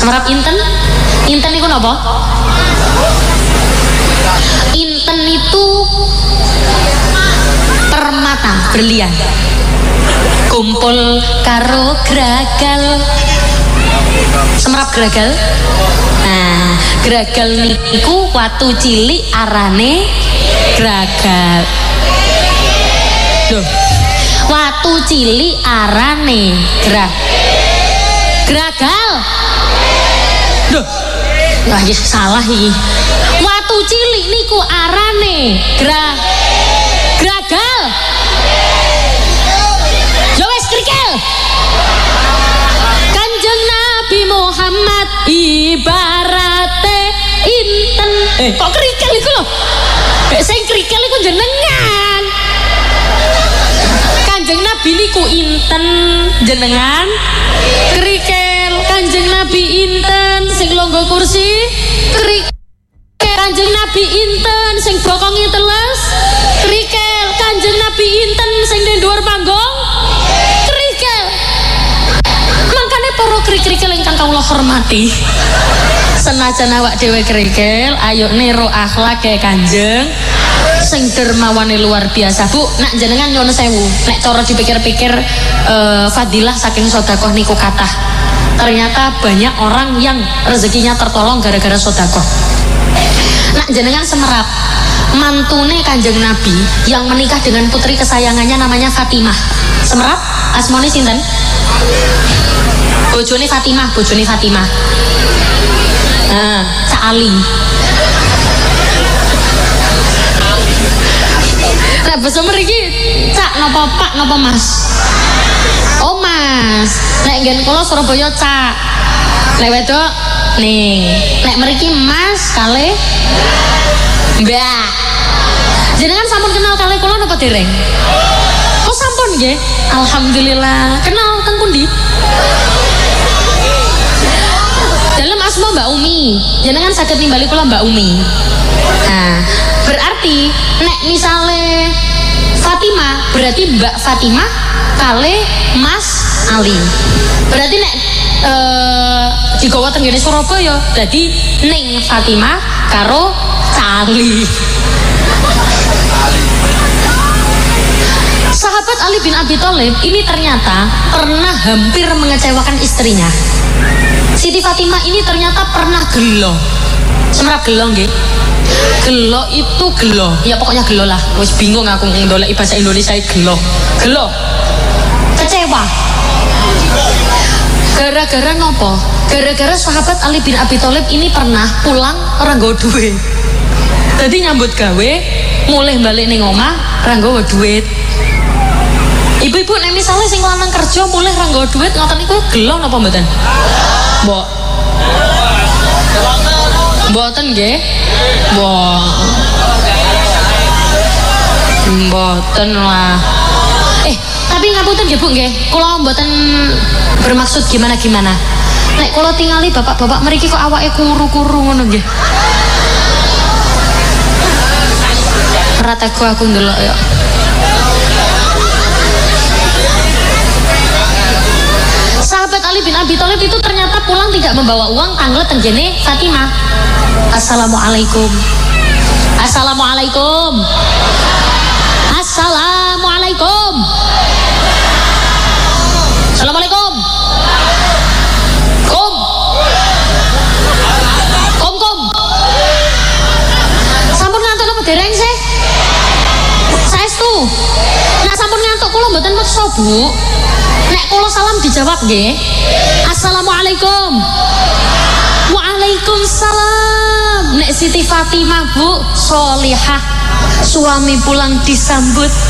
Semerap inten. Inten iku napa? Inten itu permata berlian. Kumpul karo gragal. Semerap gragal. Nah, gragal niku watu cilik arane gragal. Loh, watu cilik arane gragal. Loh, wah ya salah iki. Watu cilik niku arane gragal. Ya wis krikel. Kanjeng Nabi Muhammad ibarate inten. Kok krikel iku lho? Sing krikel iku jenengan. Kanjeng Nabi niku inten, jenengan krikel. Kanjeng Nabi inten sing longgo kursi krikel. Kanjeng Nabi inten sing bokonge teles krikel. Kanjeng Nabi inten sing ning dhuwur panggung krikel. Mangkane para krikel ingkang kawula hormati, senajan awak dhewe krikel, ayo niru akhlak e Kanjeng sing dermawane luar biasa. Bu, nak jenengan nyuwun sewu, nek cara dipikir-pikir fadilah saking sedekah niku kathah. Ternyata banyak orang yang rezekinya tertolong gara-gara sedekah. Nak jenengan semerap mantune Kanjeng Nabi yang menikah dengan putri kesayangannya namanya Fatimah. Semerap asmane sinten? Bojone Fatimah. Cak Ali. Nah, basa mriki Cak napa Pak napa Mas? Oh Mas. Nek nggen kula Surabaya Cak. Nek wedok ning. Nek mriki Mas kalih Mbak. Jenengan sampun kenal kalih kula napa dereng? Oh sampun nggih. Alhamdulillah. Kenal teng pundi? Dalam asma Mbak Umi. Jenengan saged nimbali kula Mbak Umi. Nah, berarti nek misale Fatimah berarti Mbak Fatimah kalih Mas Ali. Berarti nek digawa teng ngene Surabaya dadi ning Fatimah karo Cali. Sahabat Ali bin Abi Thalib ini ternyata pernah hampir mengecewakan istrinya. Siti Fatimah ini ternyata pernah gelo. Semerap gelo nggih. Gelo itu gelo. Ya pokoknya gelo lah. Wis bingung aku ndoleki bahasa Indonesia gelo. Gelo. Kecewa. Gara-gara nopo? Gara-gara sahabat Ali bin Abi Thalib ini pernah pulang ora nggo duit. Dadi nyambut gawe, mulih balik ning omah ora nggo duit. Ibu-ibu nek misale sing lanang kerja mulih ora nggo duit ngoten niku gelo napa mboten? Mbok. Mboten nggih. Mbok. Mboten lah. Tapi ngapunten nggih Bu nggih, kula mboten bermaksud gimana-gimana. Nek kula tingali bapak-bapak mriki kok awake kuru-kuru ngono nggih. Ora teko aku ndelok ya. Sahabat Ali bin Abi Thalib itu ternyata pulang tidak membawa uang, tanglet tenggene Fatimah. Assalamualaikum. Assalamualaikum. Assalamualaikum. Assalamualaikum. Kum. Sampun ngantuk napa dereng sih? Saestu. Nek sampun ngantuk kula mboten meksa, Bu. Nek kula salam dijawab nggih. Assalamualaikum. Waalaikumsalam. Nek Siti Fatimah Bu, sholihah. Suami pulang disambut